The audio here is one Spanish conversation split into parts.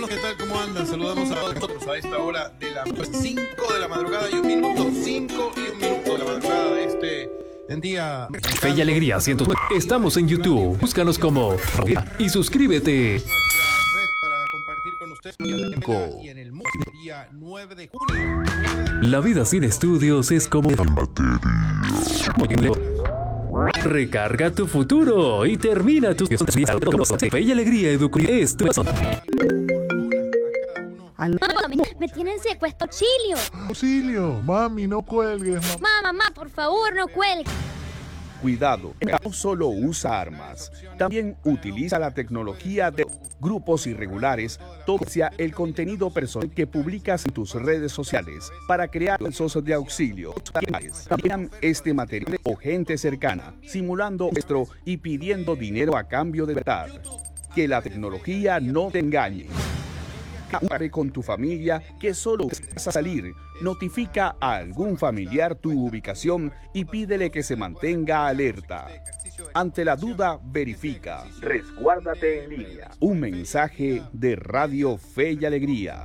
¿Qué tal? ¿Cómo andan? Saludamos a todos nosotros a esta hora de la 5 de la madrugada y un minuto. 5 y un minuto de la madrugada de este día. Fe y Alegría 109. Estamos en YouTube. Búscanos como y suscríbete. Red para compartir con ustedes y en el día 9 de junio. La vida sin estudios es como recarga tu futuro y termina tus Fe y Alegría educativa. Me tienen secuestro, auxilio. Auxilio, mami, no cuelgues, mamá. Mamá, por favor, no cuelgue. Cuidado, no solo usa armas, también utiliza la tecnología de grupos irregulares, tocia el contenido personal que publicas en tus redes sociales para crear falsos de auxilio. También este material o gente cercana, simulando esto y pidiendo dinero a cambio de verdad. Que la tecnología no te engañe. Compare con tu familia que solo vas a salir. Notifica a algún familiar tu ubicación y pídele que se mantenga alerta. Ante la duda, verifica. Resguárdate en línea. Un mensaje de Radio Fe y Alegría.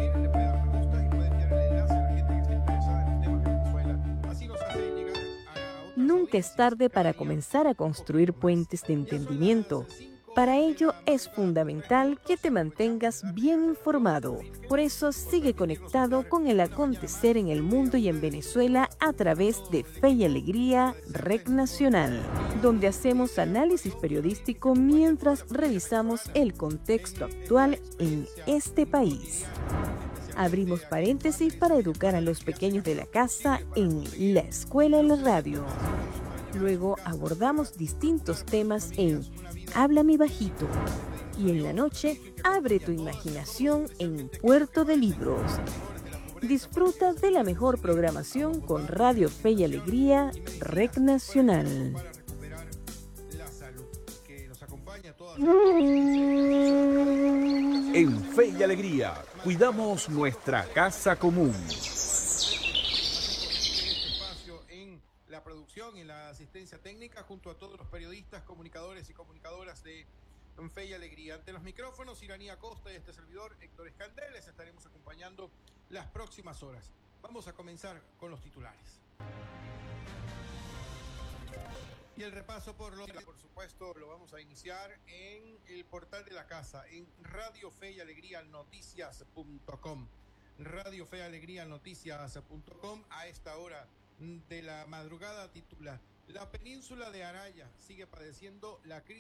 Nunca es tarde para comenzar a construir puentes de entendimiento. Para ello es fundamental que te mantengas bien informado. Por eso sigue conectado con el acontecer en el mundo y en Venezuela a través de Fe y Alegría Rec Nacional, donde hacemos análisis periodístico mientras revisamos el contexto actual en este país. Abrimos paréntesis para educar a los pequeños de la casa en La Escuela en la Radio. Luego abordamos distintos temas en Háblame Bajito. Y en la noche, abre tu imaginación en Puerto de Libros. Disfruta de la mejor programación con Radio Fe y Alegría Rec Nacional. En Fe y Alegría, cuidamos nuestra casa común. La producción y la asistencia técnica junto a todos los periodistas, comunicadores y comunicadoras de Fe y Alegría. Ante los micrófonos, Iranía Costa y este servidor, Héctor Escandel, les estaremos acompañando las próximas horas. Vamos a comenzar con los titulares. Y el repaso por supuesto, lo vamos a iniciar en el portal de la casa, en Radio Fe y Alegría Noticias.com. Radio Fe y Alegría Noticias.com a esta hora de la madrugada titula: La península de Araya sigue padeciendo la crisis